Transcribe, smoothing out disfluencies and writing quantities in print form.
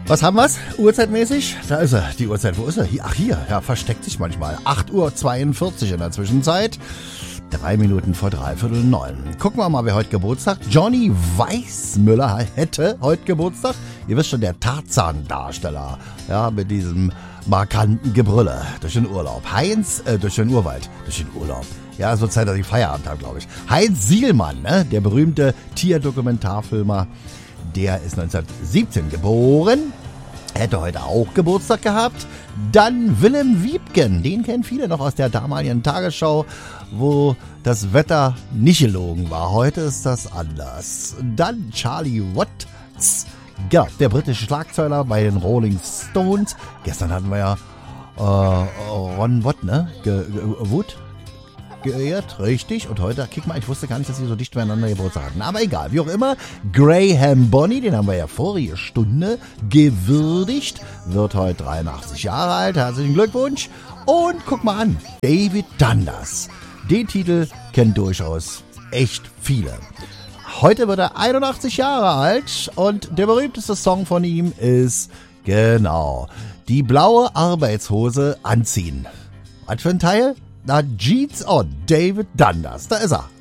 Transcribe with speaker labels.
Speaker 1: Was haben wir's? Uhrzeitmäßig? Da ist er. Die Uhrzeit, wo ist er? Ach, hier. Ja, versteckt sich manchmal. 8:42 Uhr in der Zwischenzeit. 3 Minuten vor 8:45. Gucken wir mal, wer heute Geburtstag. Johnny Weissmüller hätte heute Geburtstag. Ihr wisst schon, der Tarzan-Darsteller. Ja, mit diesem markanten Gebrülle. Durch den Urlaub. Durch den Urwald. Durch den Urlaub. Ja, so Zeit, dass ich Feierabend habe, glaube ich. Heinz Sielmann, ne? Der berühmte Tierdokumentarfilmer. Der ist 1917 geboren. Hätte heute auch Geburtstag gehabt. Dann Willem Wiebken. Den kennen viele noch aus der damaligen Tagesschau, wo das Wetter nicht gelogen war. Heute ist das anders. Dann Charlie Watts. Ja, der britische Schlagzeuler bei den Rolling Stones. Gestern hatten wir ja Ron Watt, ne? Wood geehrt, richtig. Und heute, kick mal, ich wusste gar nicht, dass sie so dicht beieinander Geburtstag hatten. Aber egal, wie auch immer. Graham Bonny, den haben wir ja vorige Stunde gewürdigt, wird heute 83 Jahre alt. Herzlichen Glückwunsch. Und guck mal an, David Dundas. Den Titel kennen durchaus echt viele. Heute wird er 81 Jahre alt und der berühmteste Song von ihm ist, genau, die blaue Arbeitshose anziehen. Was für ein Teil? Na, Jeans on, David Dundas. Da ist er.